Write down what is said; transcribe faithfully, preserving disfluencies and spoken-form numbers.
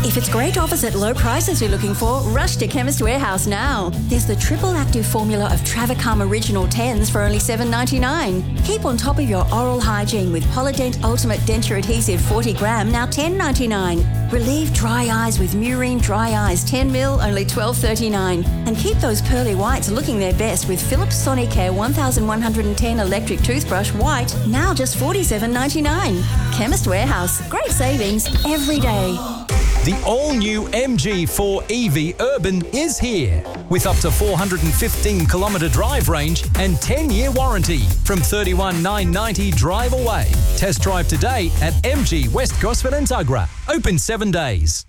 If it's great offers at low prices you're looking for, rush to Chemist Warehouse now. There's the triple active formula of Travacom Original tens for only seven dollars ninety-nine. Keep on top of your oral hygiene with Polydent Ultimate Denture Adhesive forty gram, now ten dollars ninety-nine. Relieve dry eyes with Murine Dry Eyes ten mil, only twelve dollars thirty-nine. And keep those pearly whites looking their best with Philips Sonicare eleven ten electric toothbrush white, now just forty-seven dollars ninety-nine. Chemist Warehouse. Great savings every day. The all-new M G four E V Urban is here with up to four hundred fifteen kilometre drive range and ten-year warranty from thirty-one thousand nine hundred ninety drive away. Test drive today at M G West Gosford and Tuggerah. Open seven days.